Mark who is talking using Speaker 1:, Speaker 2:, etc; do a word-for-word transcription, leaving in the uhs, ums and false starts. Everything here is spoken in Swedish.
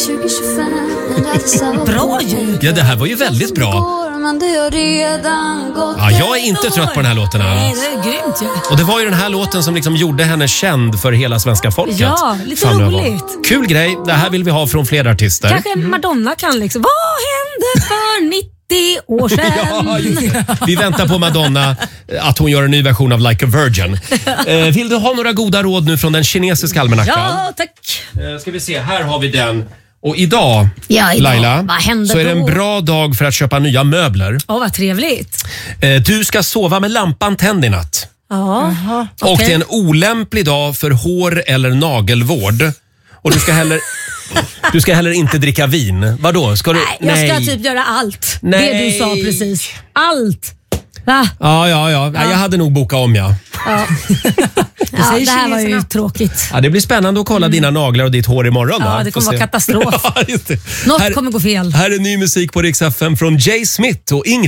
Speaker 1: Bra ju.
Speaker 2: Ja, det här var ju väldigt bra. Ja, jag är inte trött på den här låten alls.
Speaker 1: Nej, det är grymt ju.
Speaker 2: Och det var ju den här låten som liksom gjorde henne känd för hela svenska folket.
Speaker 1: Ja, lite
Speaker 2: Fan, det var-
Speaker 1: roligt.
Speaker 2: Kul grej. Det här vill vi ha från fler artister.
Speaker 1: Kanske Madonna kan liksom. Vad hände för nittio år sedan?
Speaker 2: Ja, just det. Vi väntar på Madonna att hon gör en ny version av Like a Virgin. Eh, vill du ha några goda råd nu från den kinesiska almanackan?
Speaker 1: Ja, tack.
Speaker 2: Eh, ska vi se, här har vi den. Och idag,
Speaker 1: Ja, idag.
Speaker 2: Laila,
Speaker 1: Vad händer
Speaker 2: så är det en
Speaker 1: då?
Speaker 2: bra dag för att köpa nya möbler.
Speaker 1: Åh, vad trevligt.
Speaker 2: Eh, du ska sova med lampan tänd i natt.
Speaker 1: Ja.
Speaker 2: Och
Speaker 1: Okej.
Speaker 2: det är en olämplig dag för hår- eller nagelvård. Och du ska heller, du ska heller inte dricka vin. Vadå? Ska du?
Speaker 1: Nej, jag ska typ göra allt.
Speaker 2: Nej.
Speaker 1: Det du sa precis. Allt. Va?
Speaker 2: Ja, ja, ja. ja. Jag hade nog bokat om, ja.
Speaker 1: Ja. Ja, det här var ju tråkigt.
Speaker 2: Ja, det blir spännande att kolla dina naglar och ditt hår imorgon.
Speaker 1: Ja,
Speaker 2: då.
Speaker 1: det
Speaker 2: Får
Speaker 1: kommer vara
Speaker 2: se.
Speaker 1: katastrof.
Speaker 2: Ja, just det.
Speaker 1: Något
Speaker 2: här,
Speaker 1: kommer gå fel.
Speaker 2: Här är ny musik på Rix F M från Jay Smith och Ingrid.